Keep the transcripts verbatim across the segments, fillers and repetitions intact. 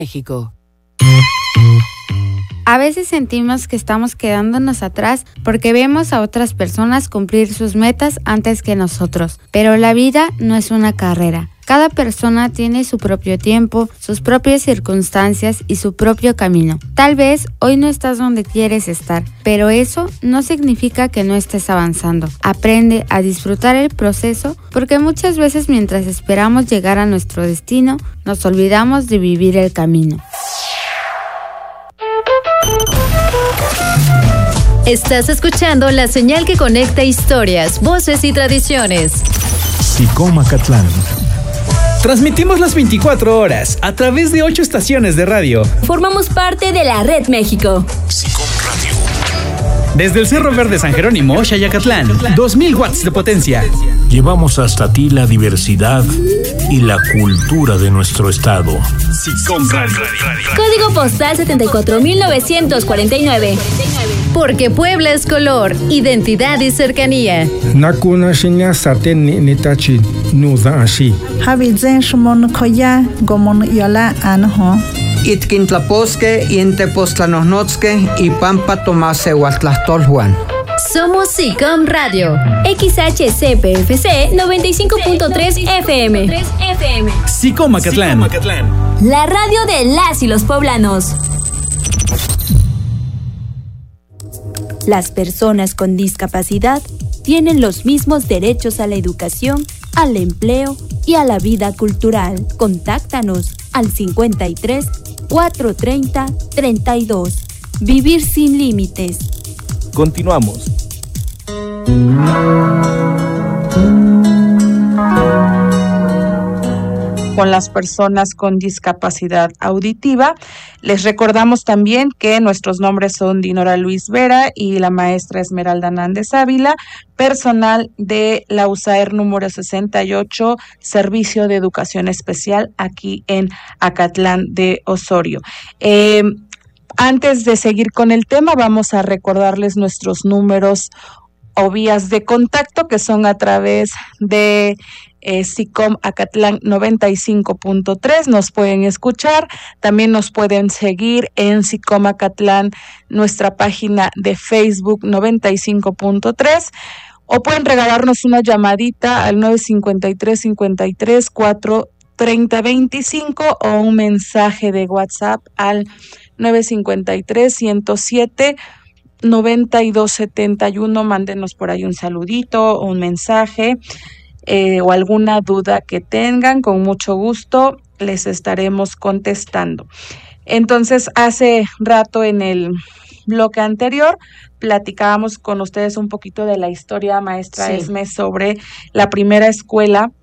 México. A veces sentimos que estamos quedándonos atrás porque vemos a otras personas cumplir sus metas antes que nosotros. Pero la vida no es una carrera. Cada persona tiene su propio tiempo, sus propias circunstancias y su propio camino. Tal vez hoy no estás donde quieres estar, pero eso no significa que no estés avanzando. Aprende a disfrutar el proceso porque muchas veces mientras esperamos llegar a nuestro destino, nos olvidamos de vivir el camino. Estás escuchando la señal que conecta historias, voces y tradiciones. SICOM Acatlán. Transmitimos las veinticuatro horas a través de ocho estaciones de radio. Formamos parte de la Red México. SICOM Radio. Desde el Cerro Verde San Jerónimo, Xayacatlán, dos mil watts de potencia. Llevamos hasta ti la diversidad y la cultura de nuestro estado. SICOM Radio. Código postal setenta y cuatro mil novecientos cuarenta y nueve. Porque Puebla es color, identidad y cercanía. Nakuna shinya saten ni nitachi nuda ashi. Habizen shmon koya gomon yola anho. Itkintlaposque y Entepoztlanohnotske y Pampa Tomase Huatlastolhuan. Somos SICOM Radio. X H C P F C noventa y cinco punto tres F M. SICOM Acatlán. La radio de las y los poblanos. Las personas con discapacidad tienen los mismos derechos a la educación, al empleo y a la vida cultural. Contáctanos al cincuenta y tres, cuatrocientos treinta, treinta y dos. Vivir sin límites. Continuamos. Con las personas con discapacidad auditiva. Les recordamos también que nuestros nombres son Dinora Luis Vera y la maestra Esmeralda Nández Ávila, personal de la U S A E R número sesenta y ocho, Servicio de Educación Especial, aquí en Acatlán de Osorio. Eh, antes de seguir con el tema, vamos a recordarles nuestros números o vías de contacto, que son a través de eh, SICOM Acatlán noventa y cinco punto tres. Nos pueden escuchar, también nos pueden seguir en SICOM Acatlán, nuestra página de Facebook noventa y cinco punto tres, o pueden regalarnos una llamadita al nueve cincuenta y tres, cincuenta y tres, cuatro treinta, veinticinco o un mensaje de WhatsApp al nueve cincuenta y tres, ciento siete, noventa y dos setenta y uno. Mándenos por ahí un saludito, un mensaje eh, o alguna duda que tengan, con mucho gusto les estaremos contestando. Entonces, hace rato en el bloque anterior platicábamos con ustedes un poquito de la historia, maestra sí. Esme, sobre la primera escuela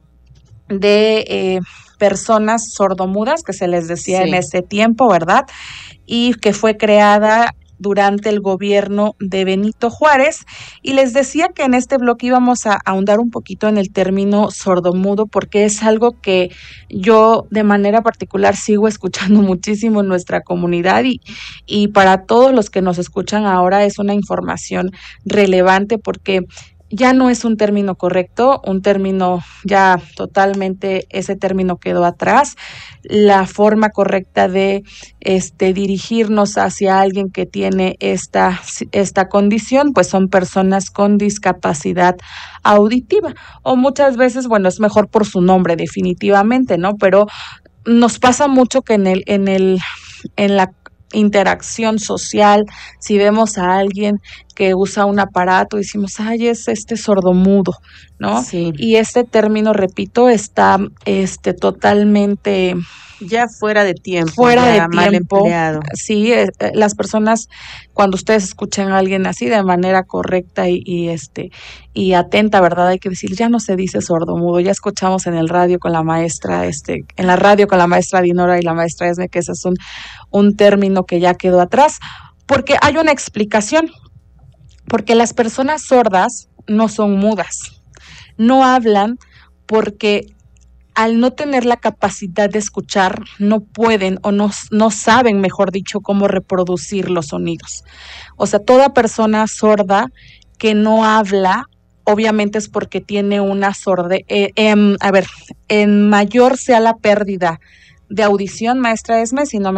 de eh, personas sordomudas, que se les decía sí. en ese tiempo, ¿verdad? Y que fue creada durante el gobierno de Benito Juárez, y les decía que en este bloque íbamos a ahondar un poquito en el término sordomudo, porque es algo que yo de manera particular sigo escuchando muchísimo en nuestra comunidad, y, y para todos los que nos escuchan ahora es una información relevante, porque ya no es un término correcto, un término ya totalmente, ese término quedó atrás. La forma correcta de este dirigirnos hacia alguien que tiene esta, esta condición, pues son personas con discapacidad auditiva, o muchas veces, bueno, es mejor por su nombre definitivamente, ¿no? Pero nos pasa mucho que en el, en el, en la interacción social, si vemos a alguien que usa un aparato, decimos, ay, es este sordomudo, ¿no? Sí. Y este término, repito, está este totalmente ya fuera de tiempo, fuera de mal tiempo. empleado. Sí, eh, las personas, cuando ustedes escuchan a alguien así de manera correcta y, y este y atenta, ¿verdad? Hay que decir, ya no se dice sordomudo. Ya escuchamos en el radio con la maestra, este, en la radio con la maestra Dinora y la maestra Esme, que ese es un, un término que ya quedó atrás, porque hay una explicación. Porque las personas sordas no son mudas, no hablan porque al no tener la capacidad de escuchar, no pueden o no, no saben, mejor dicho, cómo reproducir los sonidos. O sea, toda persona sorda que no habla, obviamente es porque tiene una sordera, eh, eh, a ver, en mayor sea la pérdida de audición, maestra Esme, si no me